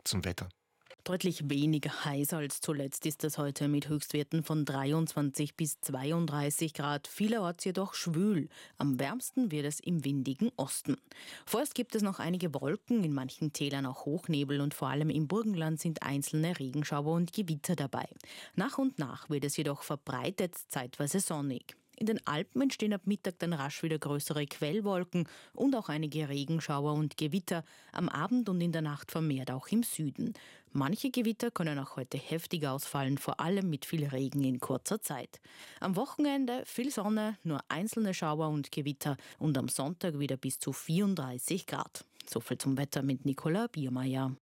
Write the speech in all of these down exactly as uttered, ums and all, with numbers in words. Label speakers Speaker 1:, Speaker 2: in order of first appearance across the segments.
Speaker 1: zum Wetter.
Speaker 2: Deutlich weniger heiß als zuletzt ist es heute mit Höchstwerten von dreiundzwanzig bis zweiunddreißig Grad. Vielerorts jedoch schwül. Am wärmsten wird es im windigen Osten. Vorerst gibt es noch einige Wolken, in manchen Tälern auch Hochnebel und vor allem im Burgenland sind einzelne Regenschauer und Gewitter dabei. Nach und nach wird es jedoch verbreitet, zeitweise sonnig. In den Alpen entstehen ab Mittag dann rasch wieder größere Quellwolken und auch einige Regenschauer und Gewitter, am Abend und in der Nacht vermehrt auch im Süden. Manche Gewitter können auch heute heftig ausfallen, vor allem mit viel Regen in kurzer Zeit. Am Wochenende viel Sonne, nur einzelne Schauer und Gewitter und am Sonntag wieder bis zu vierunddreißig Grad. Soviel zum Wetter mit Nicola Biermeier.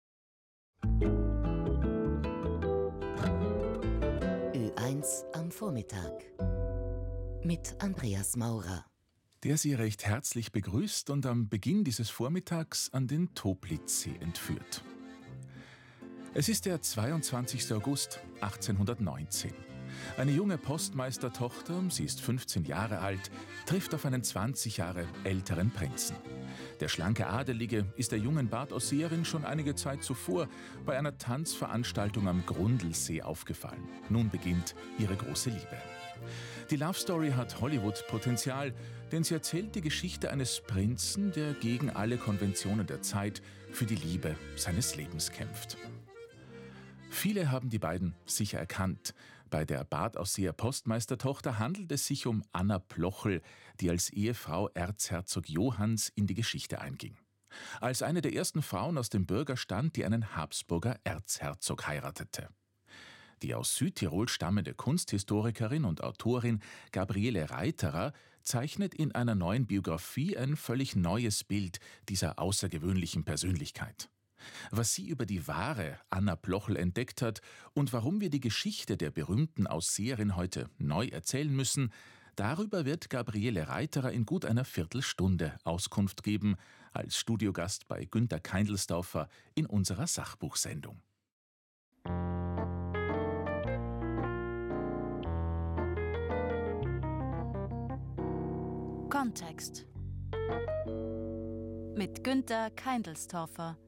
Speaker 3: Ö eins am Vormittag mit Andreas Maurer,
Speaker 4: der Sie recht herzlich begrüßt und am Beginn dieses Vormittags an den Toplitzsee entführt. Es ist der zweiundzwanzigster August achtzehnhundertneunzehn. Eine junge Postmeistertochter, sie ist fünfzehn Jahre alt, trifft auf einen zwanzig Jahre älteren Prinzen. Der schlanke Adelige ist der jungen Bartausseherin schon einige Zeit zuvor bei einer Tanzveranstaltung am Grundlsee aufgefallen. Nun beginnt ihre große Liebe. Die Love Story hat Hollywood-Potenzial, denn sie erzählt die Geschichte eines Prinzen, der gegen alle Konventionen der Zeit für die Liebe seines Lebens kämpft. Viele haben die beiden sicher erkannt. Bei der Bartausseher Postmeistertochter handelt es sich um Anna Plochel, die als Ehefrau Erzherzog Johanns in die Geschichte einging. Als eine der ersten Frauen aus dem Bürgerstand, die einen Habsburger Erzherzog heiratete. Die aus Südtirol stammende Kunsthistorikerin und Autorin Gabriele Reiterer zeichnet in einer neuen Biografie ein völlig neues Bild dieser außergewöhnlichen Persönlichkeit. Was sie über die wahre Anna Plochel entdeckt hat und warum wir die Geschichte der berühmten Ausseherin heute neu erzählen müssen, darüber wird Gabriele Reiterer in gut einer Viertelstunde Auskunft geben, als Studiogast bei Günther Keindlsdorfer in unserer Sachbuchsendung.
Speaker 5: Kontext mit Günther Keindlsdorfer.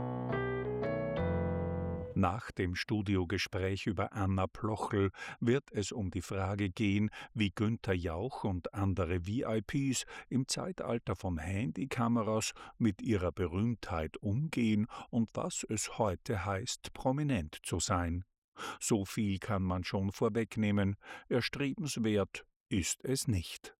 Speaker 6: Nach dem Studiogespräch über Anna Plochel wird es um die Frage gehen, wie Günther Jauch und andere V I Ps im Zeitalter von Handykameras mit ihrer Berühmtheit umgehen und was es heute heißt, prominent zu sein. So viel kann man schon vorwegnehmen, erstrebenswert ist es nicht.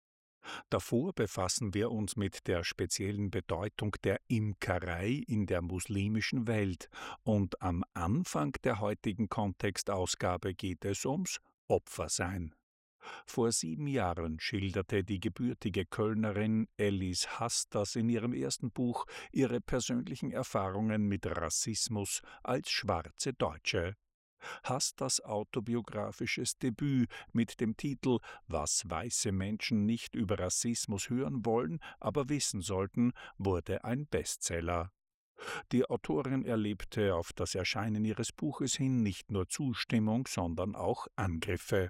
Speaker 6: Davor befassen wir uns mit der speziellen Bedeutung der Imkerei in der muslimischen Welt und am Anfang der heutigen Kontextausgabe geht es ums Opfersein. Vor sieben Jahren schilderte die gebürtige Kölnerin Ellis Hasters in ihrem ersten Buch ihre persönlichen Erfahrungen mit Rassismus als schwarze Deutsche. Hasters autobiografisches Debüt mit dem Titel »Was weiße Menschen nicht über Rassismus hören wollen, aber wissen sollten« wurde ein Bestseller. Die Autorin erlebte auf das Erscheinen ihres Buches hin nicht nur Zustimmung, sondern auch Angriffe.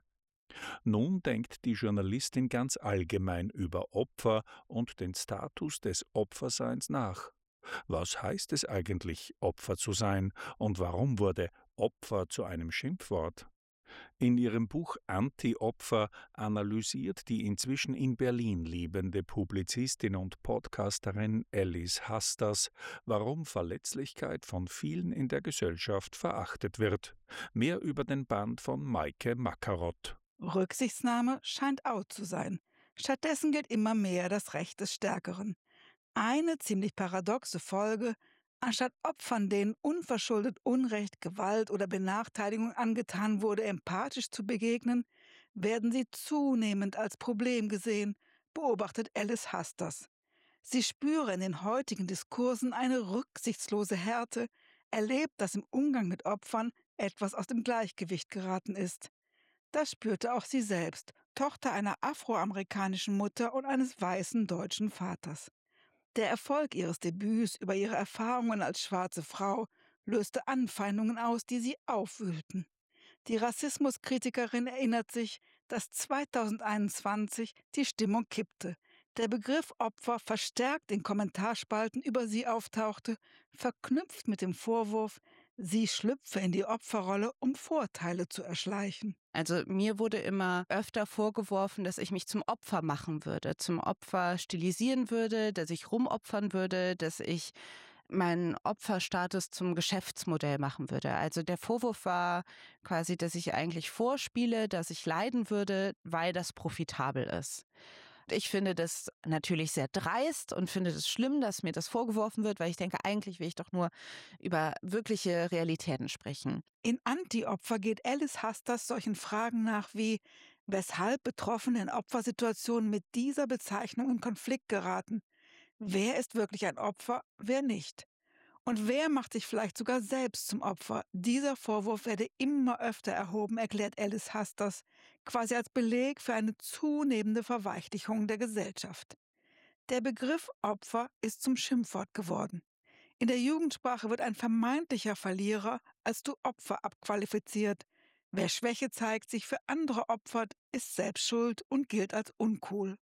Speaker 6: Nun denkt die Journalistin ganz allgemein über Opfer und den Status des Opferseins nach. Was heißt es eigentlich, Opfer zu sein, und warum wurde Opfer zu einem Schimpfwort? In ihrem Buch Anti-Opfer analysiert die inzwischen in Berlin lebende Publizistin und Podcasterin Ellis Hasters, warum Verletzlichkeit von vielen in der Gesellschaft verachtet wird. Mehr über den Band von Maike Makarott.
Speaker 7: Rücksichtsnahme scheint out zu sein. Stattdessen gilt immer mehr das Recht des Stärkeren. Eine ziemlich paradoxe Folge: Anstatt Opfern, denen unverschuldet Unrecht, Gewalt oder Benachteiligung angetan wurde, empathisch zu begegnen, werden sie zunehmend als Problem gesehen, beobachtet Ellis Hasters. Sie spüre in den heutigen Diskursen eine rücksichtslose Härte, erlebt, dass im Umgang mit Opfern etwas aus dem Gleichgewicht geraten ist. Das spürte auch sie selbst, Tochter einer afroamerikanischen Mutter und eines weißen deutschen Vaters. Der Erfolg ihres Debüts über ihre Erfahrungen als schwarze Frau löste Anfeindungen aus, die sie aufwühlten. Die Rassismuskritikerin erinnert sich, dass zweitausendeinundzwanzig die Stimmung kippte. Der Begriff Opfer verstärkt in Kommentarspalten über sie auftauchte, verknüpft mit dem Vorwurf, sie schlüpfe in die Opferrolle, um Vorteile zu erschleichen.
Speaker 1: Also mir wurde immer öfter vorgeworfen, dass ich mich zum Opfer machen würde, zum Opfer stilisieren würde, dass ich rumopfern würde, dass ich meinen Opferstatus zum Geschäftsmodell machen würde. Also der Vorwurf war quasi, dass ich eigentlich vorspiele, dass ich leiden würde, weil das profitabel ist. Ich finde das natürlich sehr dreist und finde es schlimm, dass mir das vorgeworfen wird, weil ich denke, eigentlich will ich doch nur über wirkliche Realitäten sprechen.
Speaker 7: In Anti-Opfer geht Alice Hasters solchen Fragen nach wie, weshalb Betroffene in Opfersituationen mit dieser Bezeichnung in Konflikt geraten. Wer ist wirklich ein Opfer, wer nicht? Und wer macht sich vielleicht sogar selbst zum Opfer? Dieser Vorwurf werde immer öfter erhoben, erklärt Alice Hasters, quasi als Beleg für eine zunehmende Verweichlichung der Gesellschaft. Der Begriff Opfer ist zum Schimpfwort geworden. In der Jugendsprache wird ein vermeintlicher Verlierer als du Opfer abqualifiziert. Wer Schwäche zeigt, sich für andere opfert, ist selbst schuld und gilt als uncool.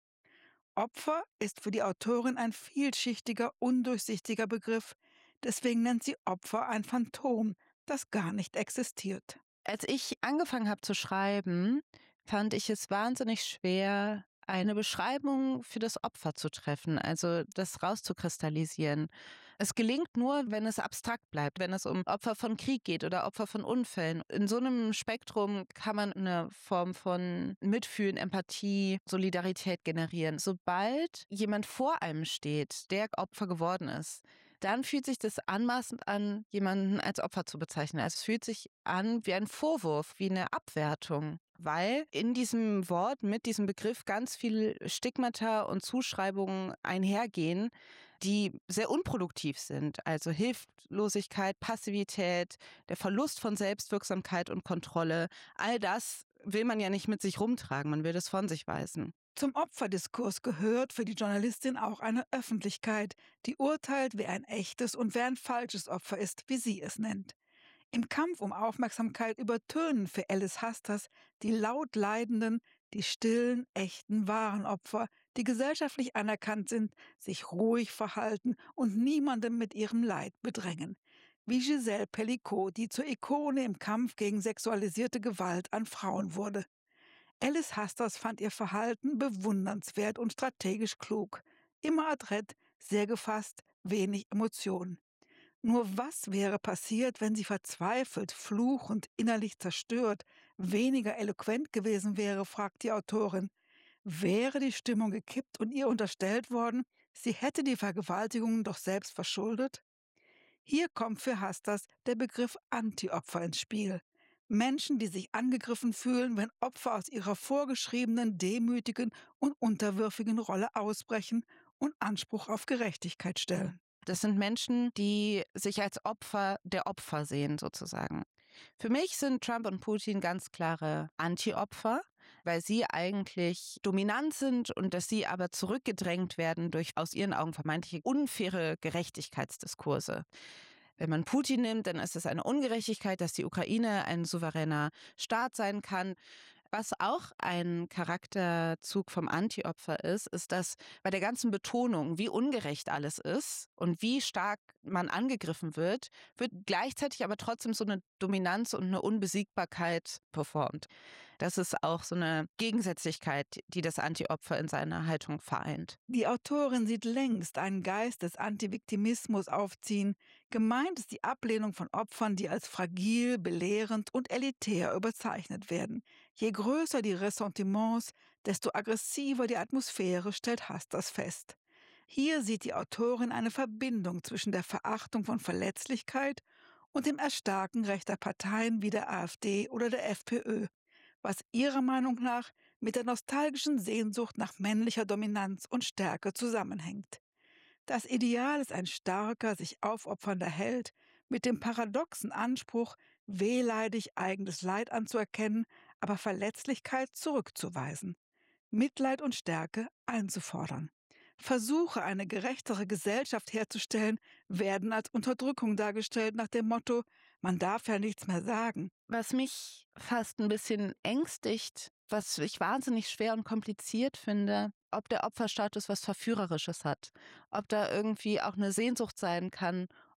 Speaker 7: Opfer ist für die Autorin ein vielschichtiger, undurchsichtiger Begriff. Deswegen nennt sie Opfer ein Phantom, das gar nicht existiert.
Speaker 1: Als ich angefangen habe zu schreiben, fand ich es wahnsinnig schwer, eine Beschreibung für das Opfer zu treffen, also das rauszukristallisieren. Es gelingt nur, wenn es abstrakt bleibt, wenn es um Opfer von Krieg geht oder Opfer von Unfällen. In so einem Spektrum kann man eine Form von Mitfühlen, Empathie, Solidarität generieren. Sobald jemand vor einem steht, der Opfer geworden ist, dann fühlt sich das anmaßend an, jemanden als Opfer zu bezeichnen. Also es fühlt sich an wie ein Vorwurf, wie eine Abwertung, weil in diesem Wort, mit diesem Begriff ganz viel Stigmata und Zuschreibungen einhergehen, die sehr unproduktiv sind. Also Hilflosigkeit, Passivität, der Verlust von Selbstwirksamkeit und Kontrolle. All das will man ja nicht mit sich rumtragen, man will das von sich weisen.
Speaker 7: Zum Opferdiskurs gehört für die Journalistin auch eine Öffentlichkeit, die urteilt, wer ein echtes und wer ein falsches Opfer ist, wie sie es nennt. Im Kampf um Aufmerksamkeit übertönen für Alice Hasters die laut leidenden, die stillen, echten, wahren Opfer, die gesellschaftlich anerkannt sind, sich ruhig verhalten und niemandem mit ihrem Leid bedrängen. Wie Gisèle Pelicot, die zur Ikone im Kampf gegen sexualisierte Gewalt an Frauen wurde. Alice Hasters fand ihr Verhalten bewundernswert und strategisch klug. Immer adrett, sehr gefasst, wenig Emotionen. Nur was wäre passiert, wenn sie verzweifelt, fluchend, innerlich zerstört, weniger eloquent gewesen wäre, fragt die Autorin. Wäre die Stimmung gekippt und ihr unterstellt worden, sie hätte die Vergewaltigungen doch selbst verschuldet? Hier kommt für Hasters der Begriff Anti-Opfer ins Spiel. Menschen, die sich angegriffen fühlen, wenn Opfer aus ihrer vorgeschriebenen, demütigen und unterwürfigen Rolle ausbrechen und Anspruch auf Gerechtigkeit stellen.
Speaker 1: Das sind Menschen, die sich als Opfer der Opfer sehen, sozusagen. Für mich sind Trump und Putin ganz klare Anti-Opfer, weil sie eigentlich dominant sind und dass sie aber zurückgedrängt werden durch aus ihren Augen vermeintliche unfaire Gerechtigkeitsdiskurse. Wenn man Putin nimmt, dann ist es eine Ungerechtigkeit, dass die Ukraine ein souveräner Staat sein kann. Was auch ein Charakterzug vom Anti-Opfer ist, ist, dass bei der ganzen Betonung, wie ungerecht alles ist und wie stark man angegriffen wird, wird gleichzeitig aber trotzdem so eine Dominanz und eine Unbesiegbarkeit performt. Das ist auch so eine Gegensätzlichkeit, die das Anti-Opfer in seiner Haltung vereint.
Speaker 7: Die Autorin sieht längst einen Geist des Antiviktimismus aufziehen. Gemeint ist die Ablehnung von Opfern, die als fragil, belehrend und elitär überzeichnet werden. Je größer die Ressentiments, desto aggressiver die Atmosphäre, stellt Hasters fest. Hier sieht die Autorin eine Verbindung zwischen der Verachtung von Verletzlichkeit und dem Erstarken rechter Parteien wie der AfD oder der FPÖ, was ihrer Meinung nach mit der nostalgischen Sehnsucht nach männlicher Dominanz und Stärke zusammenhängt. Das Ideal ist ein starker, sich aufopfernder Held mit dem paradoxen Anspruch, wehleidig eigenes Leid anzuerkennen, aber Verletzlichkeit zurückzuweisen, Mitleid und Stärke einzufordern. Versuche, eine gerechtere Gesellschaft herzustellen, werden als Unterdrückung dargestellt nach dem Motto, man darf ja nichts mehr sagen.
Speaker 1: Was mich fast ein bisschen ängstigt, was ich wahnsinnig schwer und kompliziert finde, ob der Opferstatus was Verführerisches hat, ob da irgendwie auch eine Sehnsucht sein kann